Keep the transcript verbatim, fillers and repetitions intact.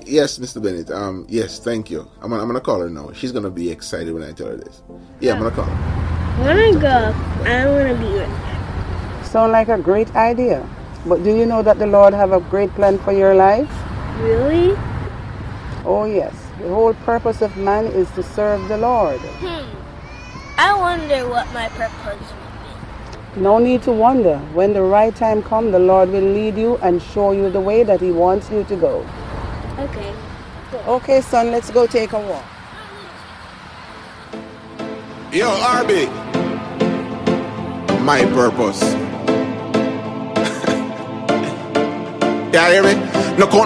Yes, Mister Bennett. Um, yes, thank you. I'm gonna, I'm gonna call her now. She's gonna be excited when I tell her this. Yeah, I'm gonna call her. I wanna go. I wanna be rich. Sound like a great idea. But do you know that the Lord have a great plan for your life? Really? Oh yes. The whole purpose of man is to serve the Lord. Hmm. I wonder what my purpose would be. No need to wonder. When the right time comes, the Lord will lead you and show you the way that He wants you to go. Okay. Okay, son, let's go take a walk. Yo, R B. My purpose. Yeah, hear me? No